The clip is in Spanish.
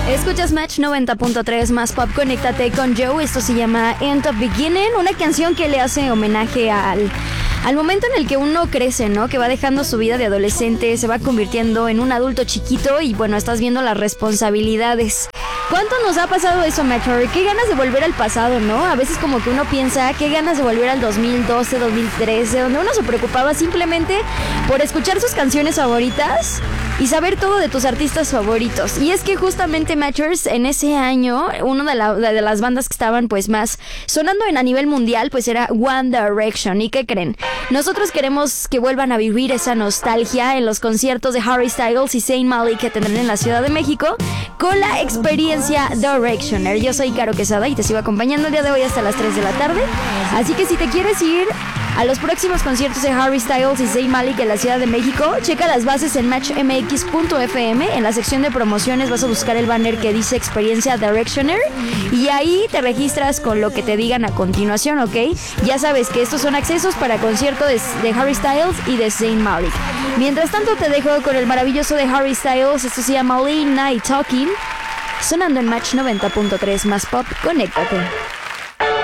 Escuchas Match 90.3 más pop, conéctate con Joe. Esto se llama End of Beginning, una canción que le hace homenaje al momento en el que uno crece, ¿no? Que va dejando su vida de adolescente, se va convirtiendo en un adulto chiquito y bueno, estás viendo las responsabilidades. ¿Cuánto nos ha pasado eso, Metro? Qué ganas de volver al pasado, ¿no? A veces como que uno piensa, qué ganas de volver al 2012, 2013, donde uno se preocupaba simplemente por escuchar sus canciones favoritas y saber todo de tus artistas favoritos. Y es que justamente Matchers en ese año, una de las bandas que estaban pues más sonando a nivel mundial pues era One Direction. ¿Y qué creen? Nosotros queremos que vuelvan a vivir esa nostalgia en los conciertos de Harry Styles y Zayn Malik que tendrán en la Ciudad de México con la experiencia Directioner. Yo soy Caro Quesada y te sigo acompañando el día de hoy hasta las 3 de la tarde. Así que si te quieres ir a los próximos conciertos de Harry Styles y Zayn Malik en la Ciudad de México, checa las bases en matchmx.fm. En la sección de promociones vas a buscar el banner que dice Experiencia Directioner y ahí te registras con lo que te digan a continuación, ¿ok? Ya sabes que estos son accesos para conciertos de Harry Styles y de Zayn Malik. Mientras tanto te dejo con el maravilloso de Harry Styles. Esto se llama Late Night Talking, sonando en Match 90.3 más pop, conéctate.